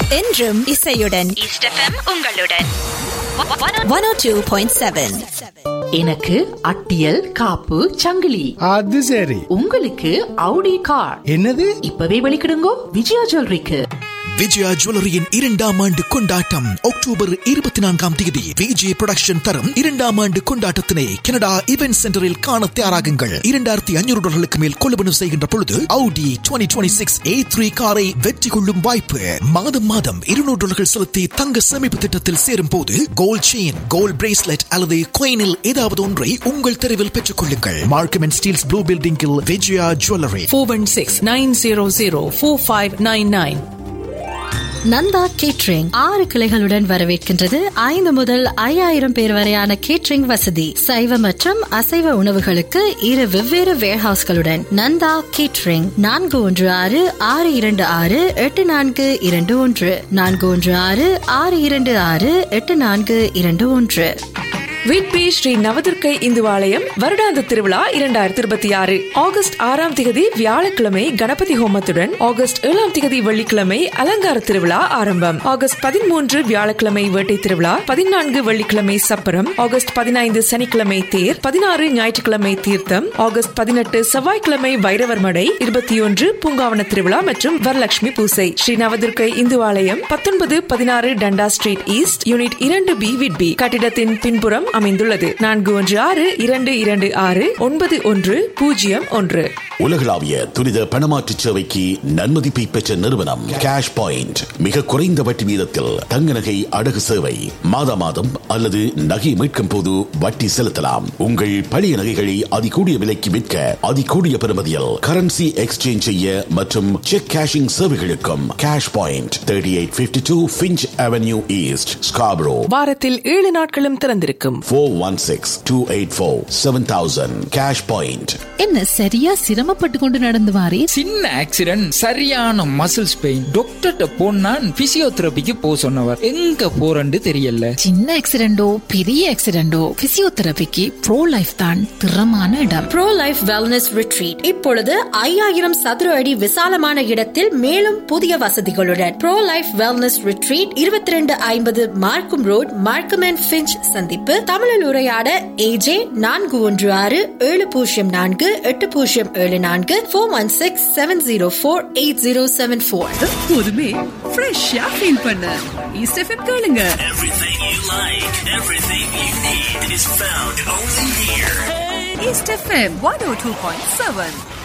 என்றும் இசையுடன் east FM உங்களுடன் 102.7. எனக்கு அட்டியல் காப்பு சங்கிலி. அது சரி. உங்களுக்கு அவுடி கார். என்னது? இப்பவே வெளிக்கிடுங்கோ விஜயா ஜுவல்லரிக்கு. விஜயா ஜுவல்லரியின் 2ஆம் ஆண்டு கொண்டாட்டம் அக்டோபர் 24ஆம் தேதி விஜய் புரொடக்ஷன் தரும் 2ஆம் ஆண்டு கொண்டாட்டத்தினை கனடா இவென்ட் சென்டரில் காண தயாராகுங்கள். $2,500 மேல் கொள்வனவு செய்கின்ற பொழுது Audi 2026 A3 காரை வெற்றி கொள்ளும் வாய்ப்பு. மாதம் $200 செலுத்தி தங்க சேமிப்பு திட்டத்தில் சேரும் போது கோல்ட் செயின், கோல்ட் பிரேஸ்லெட் அல்லது coinல் ஏதாவது ஒன்றை உங்கள் தெருவில் பெற்றுக் கொள்ளுங்கள். மார்க்கம் அண்ட் ஸ்டீல்ஸ் ப்ளூ பில்டிங்கில் விஜயா ஜுவல்லரி. 416-900-4599. நந்தா கேட்ரிங் 6 கிளைகளுடன் வரவேற்கின்றது. 5 முதல் 5000 பேர் வரையான கேட்ரிங் வசதி. சைவ மற்றும் அசைவ உணவுகளுக்கு 2 வெவ்வேறு வேர்ஹவுஸ்களுடன் நந்தா கேட்ரிங் 416-626-8421 416-626-8421. விட்பி ஸ்ரீ நவதுர்க்கை இந்து ஆலயம் வருடாந்த திருவிழா 2026 ஆகஸ்ட் 6ஆம் திகதி வியாழக்கிழமை கணபதி ஹோமத்துடன், ஆகஸ்ட் 7ஆம் திகதி வெள்ளிக்கிழமை அலங்கார திருவிழா ஆரம்பம். ஆகஸ்ட் 13 வியாழக்கிழமை வேட்டை திருவிழா, 14 வெள்ளிக்கிழமை சப்பரம், ஆகஸ்ட் 15 சனிக்கிழமை தேர், 16 ஞாயிற்றுக்கிழமை தீர்த்தம், ஆகஸ்ட் 18 செவ்வாய்க்கிழமை வைரவர் மடை, 21 பூங்காவன திருவிழா மற்றும் வரலட்சுமி பூசை. ஸ்ரீ நவதுர்க்கை இந்து ஆலயம் 1916 டண்டா street east, unit 2B Whitby. கட்டிடத்தின் பின்புறம் அமைந்துள்ளது. 41269101. உலகளாவிய துரித பணமாற்று சேவைக்கு நன்மதிப்பை பெற்ற நிறுவனம் கேஷ் பாயிண்ட். மிக குறைந்த வட்டி வீதத்தில் தங்க நகை அடகு சேவை. மாதம் அல்லது நகை மீட்கும் போது வட்டி செலுத்தலாம். உங்கள் பழைய நகைகளை அதிகூடிய விலைக்கு விற்க, அதிகூடிய பெறுமதியில் கரன்சி எக்ஸ்சேஞ்ச் செய்ய மற்றும் check cashing சேவைகளுக்கும் cash point 3852 Finch Avenue East, Scarborough. வாரத்தில் 7 நாட்களும் திறந்திருக்கும். 416-284-7000. Cash point. என்ன சரியா சிரமப்பட்டு கொண்டு நடந்து வாரே? சின்ன ஆக்சிடென்ட், சரியான மசில்ஸ் பெயின். டாக்டர்ட்ட போனா பிசியோதெரபிக்கு போ சொன்னவர். எங்க போறன்னு தெரியல. சின்ன ஆக்சிடென்டோ பெரிய ஆக்சிடென்டோ பிசியோதெரபிக்கு ப்ரோ லைஃப் தான் திறமான இடம். ப்ரோ லைஃப் வெல்னஸ் ரிட்ரீட் இப்பொழுது 5000 சதுர அடி விசாலமான இடத்தில் மேலும் புதிய வசதிகளுடன். ப்ரோ லைஃப் வெல்னஸ் ரிட்ரீட் 2250 மார்க்கம் ரோட், மார்க்கம் அண்ட் ஃபிஞ்ச் சந்திப்பு. தமிழில் உரையாட AJ 416-704-8074 416-704-8074. எப்போதுமே ஃப்ரெஷ்ஷா ஃபீல் பண்ண ஈஸ்ட் எஃப்எம் கேளுங்க. Everything you like, everything you need is found only here. East FM 102.7.